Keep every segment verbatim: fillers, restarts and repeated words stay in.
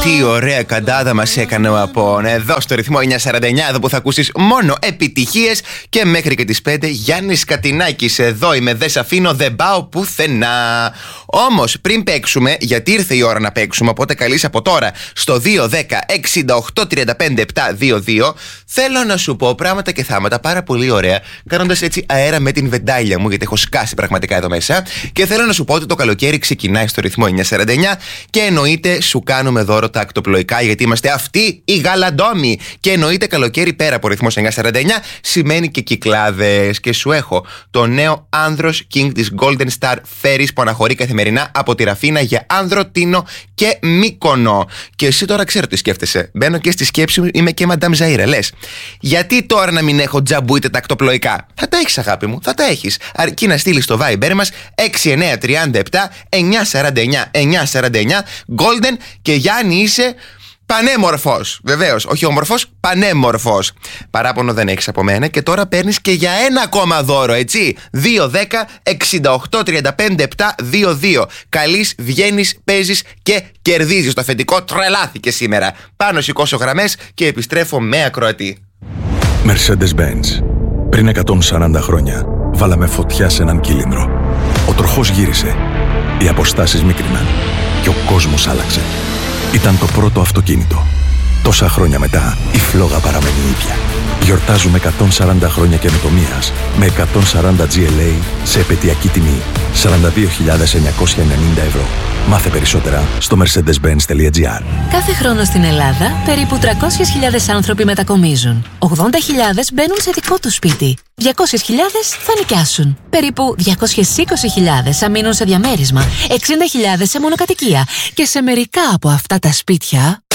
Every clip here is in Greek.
Τι ωραία καντάδα μας έκανε ο Απόν. Εδώ στο ρυθμό εννιακόσια σαράντα εννιά, εδώ που θα ακούσεις μόνο επιτυχίες. Και μέχρι και τις πέντε Γιάννης Κατινάκης. Εδώ είμαι, δεν σ' αφήνω, δεν πάω πουθενά. Όμως πριν παίξουμε, γιατί ήρθε η ώρα να παίξουμε, οπότε καλείς από τώρα στο δύο δέκα εξήντα οκτώ τριάντα πέντε επτακόσια είκοσι δύο, θέλω να σου πω πράγματα και θάματα πάρα πολύ ωραία, κάνοντας έτσι αέρα με την βεντάλια μου, γιατί έχω σκάσει πραγματικά εδώ μέσα. Και θέλω να σου πω ότι το καλοκαίρι ξεκινάει στο ρυθμό εννιακόσια σαράντα εννιά και εννοείται σου κάνουμε δώρο τα ακτοπλοϊκά, γιατί είμαστε αυτοί οι γαλαντόμοι. Και εννοείται καλοκαίρι πέρα από ρυθμός εννιακόσια σαράντα εννιά σημαίνει και κυκλάδες. Και σου έχω το νέο Άνδρος King της Golden Star Ferries που αναχωρεί καθημερινά από τη Ραφίνα για Άνδρο, Τίνο και Μύκονο. Και εσύ τώρα ξέρω τι σκέφτεσαι. Μπαίνω και στη σκέψη μου, είμαι και Μαντάμ Ζαΐρα. Λες, γιατί τώρα να μην έχω τζαμπούιτε τα ακτοπλοϊκά? Θα τα έχεις, αγάπη μου, θα τα έχεις. Αρκεί να στείλεις στο Viber μας έξι εννιά τρία επτά εννιακόσια σαράντα εννιά εννιακόσια σαράντα εννιά Golden. Και Γιάννη είσαι πανέμορφος. Βεβαίως, όχι όμορφος, πανέμορφος. Παράπονο δεν έχεις από μένα και τώρα παίρνεις και για ένα ακόμα δώρο, έτσι. δύο δέκα εξήντα οκτώ τριάντα πέντε επτακόσια είκοσι δύο. Καλείς, βγαίνεις, παίζεις και κερδίζεις. Το αφεντικό τρελάθηκε σήμερα. Πάνω σηκώσω γραμμές και επιστρέφω με ακροατή. Mercedes-Benz. Πριν εκατόν σαράντα χρόνια βάλαμε φωτιά σε έναν κύλινδρο. Ο τροχός γύρισε. Οι αποστάσεις μίκριναν. Και ο κόσμος άλλαξε. Ήταν το πρώτο αυτοκίνητο. Τόσα χρόνια μετά, η φλόγα παραμένει ίδια. Γιορτάζουμε εκατόν σαράντα χρόνια καινοτομίας με εκατόν σαράντα τζι ελ έι σε επαιτειακή τιμή σαράντα δύο χιλιάδες εννιακόσια ενενήντα ευρώ. Μάθε περισσότερα στο mercedes benz τελεία gr. Κάθε χρόνο στην Ελλάδα, περίπου τριακόσιες χιλιάδες άνθρωποι μετακομίζουν. ογδόντα χιλιάδες μπαίνουν σε δικό τους σπίτι. διακόσιες χιλιάδες θα νοικιάσουν. Περίπου διακόσιες είκοσι χιλιάδες θα μείνουν σε διαμέρισμα. εξήντα χιλιάδες σε μονοκατοικία. Και σε μερικά από αυτά τα σπίτια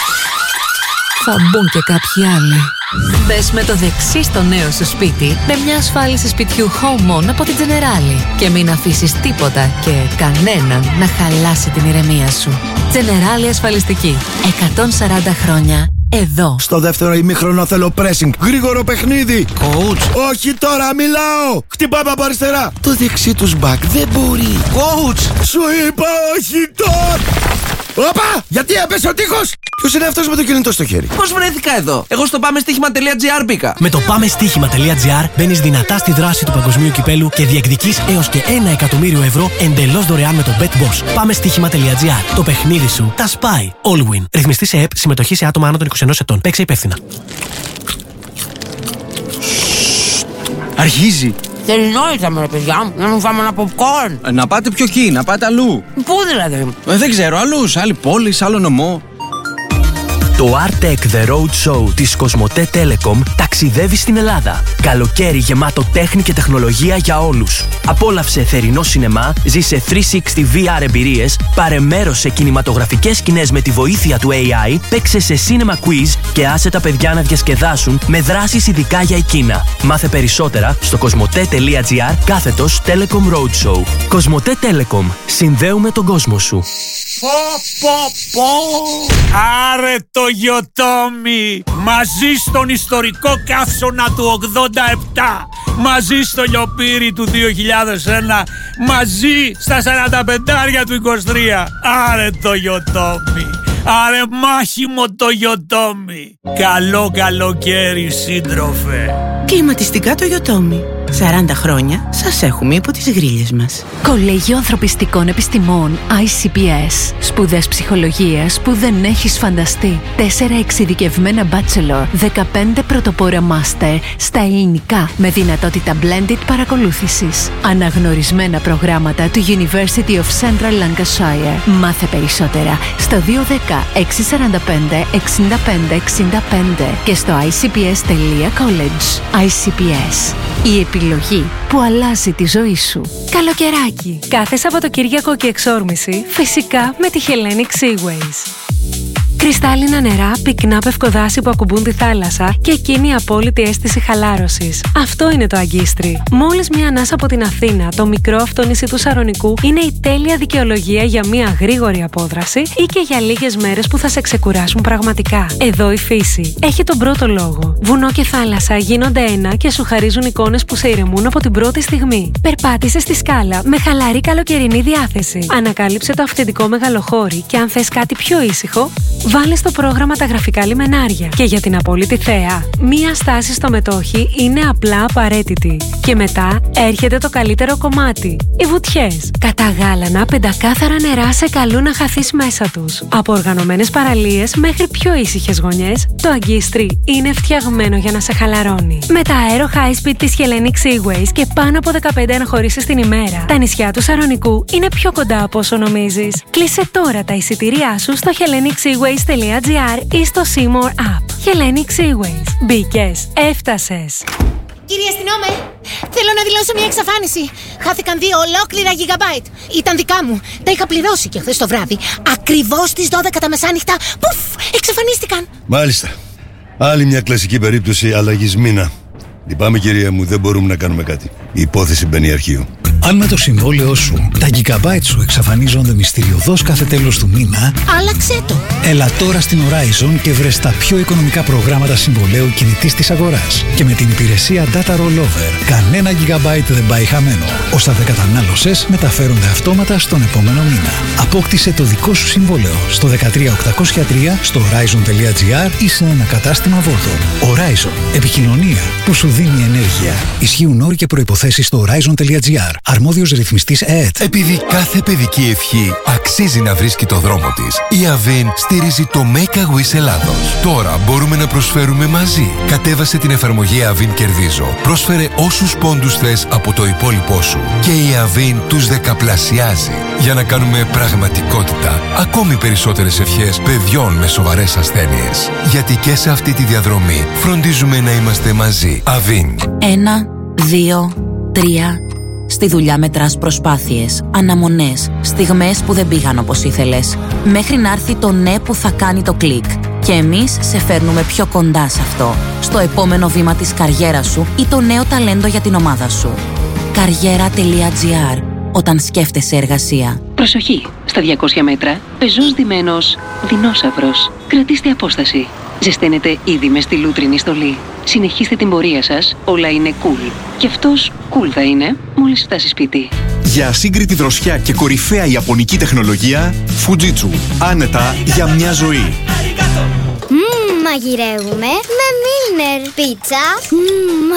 θα μπουν και κάποιοι άλλοι. Μπες με το δεξί στο νέο σου σπίτι με μια ασφάλιση σπιτιού Home On από την Generali. Και μην αφήσεις τίποτα και κανέναν να χαλάσει την ηρεμία σου. Generali ασφαλιστική. εκατόν σαράντα χρόνια εδώ. Στο δεύτερο ημίχρονο θέλω pressing. Γρήγορο παιχνίδι. Coach. Όχι τώρα, μιλάω. Χτυπάμε από αριστερά. Το δεξί τους back δεν μπορεί. Coach. Σου είπα όχι τώρα. Όπα! Γιατί έπεσε ο τείχος! Ποιος είναι αυτός με το κινητό στο χέρι? Πώς βρέθηκα εδώ? Εγώ στο πάμε στοίχημα τελεία gr μπήκα. Με το πάμε στοίχημα τελεία gr μπαίνεις δυνατά στη δράση του παγκοσμίου κυπέλου και διεκδικείς έως και ένα εκατομμύριο ευρώ εντελώς δωρεάν με το BetBoss. πάμε στοίχημα τελεία gr. Το παιχνίδι σου τα σπάει. Allwin. Ρυθμιστή σε ΕΠ, συμμετοχή σε άτομα άνω των είκοσι ενός ετών. Παίξε υπεύθυνα. Αρχίζει. Θερινό ήρθαμε ρε παιδιά, να μου φάμε ένα popcorn. Ε, να πάτε πιο εκεί, να πάτε αλλού. Πού δηλαδή? Ε, δεν ξέρω, αλλού, σε άλλη πόλη, σε άλλο νομό. Το Artec The Road Show της Κοσμοτέ Telecom ταξιδεύει στην Ελλάδα. Καλοκαίρι γεμάτο τέχνη και τεχνολογία για όλους. Απόλαυσε θερινό σινεμά, ζήσε τριακόσια εξήντα βι αρ εμπειρίες, πάρε μέρος σε κινηματογραφικές σκηνές με τη βοήθεια του έι άι, παίξε σε cinema quiz και άσε τα παιδιά να διασκεδάσουν με δράσεις ειδικά για εκείνα. Μάθε περισσότερα στο κοσμοτέ τελεία gr κάθετος Telecom Road Show. Κοσμοτέ Telecom. Συνδέουμε τον κόσμο σου. Πω πω πω! Άρε το Γιοτόμι! Μαζί στον ιστορικό καύσωνα του ογδόντα επτά, μαζί στο λιοπύρι του δύο χιλιάδες ένα, μαζί στα σαράντα πεντάρια του είκοσι τρία. Άρε το Γιοτόμι! Άρε μάχημο το Γιοτόμι! Καλό καλοκαίρι σύντροφε! Κλιματιστικά το Γιοτόμι. σαράντα χρόνια σας έχουμε υπό τις γρίλες μας. Κολέγιο Ανθρωπιστικών Επιστημών άι σι πι ες. Σπουδές ψυχολογίας που δεν έχεις φανταστεί. Τέσσερα εξειδικευμένα bachelor, δεκαπέντε πρωτοπόρα master στα ελληνικά με δυνατότητα blended παρακολούθησης. Αναγνωρισμένα προγράμματα του University of Central Lancashire. Μάθε περισσότερα στο δύο δέκα εξήντα σαράντα πέντε εξήντα πέντε εξήντα πέντε και στο άι σι πι ες τελεία college. άι σι πι ες. Η επιλογή που αλλάζει τη ζωή σου. Καλοκαιράκι. Κάθε Σαββατοκύριακο και εξόρμηση, φυσικά με τη Hellenic Seaways. Κρυστάλλινα νερά, πυκνά πευκοδάση που ακουμπούν τη θάλασσα και εκείνη η απόλυτη αίσθηση χαλάρωσης. Αυτό είναι το Αγκίστρι. Μόλις μια ανάσα από την Αθήνα, το μικρό αυτό νησί του Σαρονικού είναι η τέλεια δικαιολογία για μια γρήγορη απόδραση ή και για λίγες μέρες που θα σε ξεκουράσουν πραγματικά. Εδώ η φύση έχει τον πρώτο λόγο. Βουνό και θάλασσα γίνονται ένα και σου χαρίζουν εικόνες που σε ηρεμούν από την πρώτη στιγμή. Περπάτησε στη σκάλα με χαλαρή καλοκαιρινή διάθεση. Ανακάλυψε το αυθεντικό μεγαλοχώρι και αν θες κάτι πιο ήσυχο, βάλε στο πρόγραμμα τα γραφικά λιμενάρια. Και για την απόλυτη θέα, μία στάση στο Μετόχι είναι απλά απαραίτητη. Και μετά έρχεται το καλύτερο κομμάτι, οι βουτιές. Καταγάλανα πεντακάθαρα νερά σε καλούν να χαθείς μέσα τους. Από οργανωμένες παραλίες μέχρι πιο ήσυχες γωνιές, το Αγκίστρι είναι φτιαγμένο για να σε χαλαρώνει. Με τα αέρο high speed της Hellenic Seaways και πάνω από δεκαπέντε αναχωρήσεις την ημέρα, τα νησιά του Σαρονικού είναι πιο κοντά από όσο νομίζεις. Κλείσε τώρα τα εισιτήριά σου στο hellenic seaways τελεία gr ή στο Seymour App. Hellenic Seaways. Μπήκες. Έφτασες. Κύριε αστυνόμε, θέλω να δηλώσω μια εξαφάνιση. Χάθηκαν δύο ολόκληρα gigabyte. Ήταν δικά μου. Τα είχα πληρώσει και χθες το βράδυ, ακριβώς στις δώδεκα τα μεσάνυχτα, πουφ, εξαφανίστηκαν. Μάλιστα. Άλλη μια κλασική περίπτωση αλλαγής μήνα. Λυπάμαι κυρία μου, δεν μπορούμε να κάνουμε κάτι. Η υπόθεση μπαίνει αρχείο. Αν με το συμβόλαιό σου τα gigabyte σου εξαφανίζονται μυστηριωδώς κάθε τέλος του μήνα, άλλαξε το. Έλα τώρα στην Horizon και βρες τα πιο οικονομικά προγράμματα συμβολαίου κινητής της αγοράς. Και με την υπηρεσία Data Rollover, κανένα gigabyte δεν πάει χαμένο. Όσα δεν κατανάλωσες μεταφέρονται αυτόματα στον επόμενο μήνα. Απόκτησε το δικό σου συμβόλαιο στο δεκατρία οκτακόσια τρία, στο horizon τελεία gr ή σε ένα κατάστημα Vodafone. Horizon. Επικοινωνία που σου δίνει ενέργεια. Ισχύουν όροι και προϋποθέσεις στο horizon τελεία gr. Αρμόδιος ρυθμιστής ΕΕΤ. Επειδή κάθε παιδική ευχή αξίζει να βρίσκει το δρόμο της, η Avin στηρίζει το Make a Wish Ελλάδος. Τώρα μπορούμε να προσφέρουμε μαζί. Κατέβασε την εφαρμογή Avin Κερδίζω. Πρόσφερε όσους πόντους θες από το υπόλοιπό σου. Και η Avin τους δεκαπλασιάζει. Για να κάνουμε πραγματικότητα ακόμη περισσότερες ευχές παιδιών με σοβαρές ασθένειες. Γιατί και σε αυτή τη διαδρομή φροντίζουμε να είμαστε μαζί. Avin. Ένα, δύο, τρία. Στη δουλειά μετράς προσπάθειες, αναμονές, στιγμές που δεν πήγαν όπως ήθελες, μέχρι να έρθει το ναι που θα κάνει το κλικ. Και εμείς σε φέρνουμε πιο κοντά σε αυτό, στο επόμενο βήμα της καριέρας σου ή το νέο ταλέντο για την ομάδα σου. καριέρα τελεία gr. Όταν σκέφτεσαι εργασία. Προσοχή! Στα διακόσια μέτρα, πεζός ντυμένος δεινόσαυρος. Κρατήστε απόσταση. Ζεσταίνετε ήδη με στη λούτρινη στολή. Συνεχίστε την πορεία σας, όλα είναι cool. Και αυτός cool θα είναι μόλις φτάσει σπίτι. Για ασύγκριτη δροσιά και κορυφαία ιαπωνική τεχνολογία, Fujitsu. Άνετα για μια ζωή. Μμμ, μαγειρεύουμε με Milner πίτσα. Μμμ,